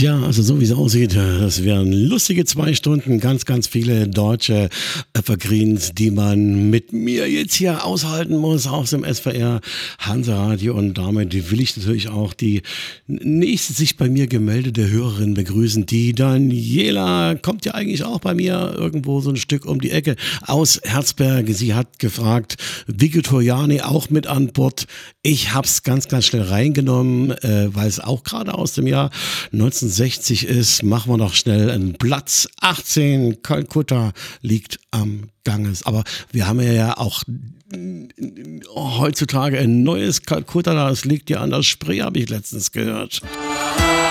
Tja, also so wie es aussieht, das wären lustige 2 Stunden, ganz, ganz viele deutsche Evergreens, die man mit mir jetzt hier aushalten muss aus dem SWR Hanseradio. Und damit will ich natürlich auch die nächste sich bei mir gemeldete Hörerin begrüßen. Die Daniela kommt ja eigentlich auch bei mir irgendwo so ein Stück um die Ecke aus Herzberg. Sie hat gefragt, Viggo Troiani auch mit an Bord. Ich hab's ganz, ganz schnell reingenommen, weil es auch gerade aus dem Jahr 1960 ist. Machen wir noch schnell einen Platz 18. Kalkutta liegt am Ganges. Aber wir haben ja auch heutzutage ein neues Kalkutta. Das liegt ja an der Spree, habe ich letztens gehört.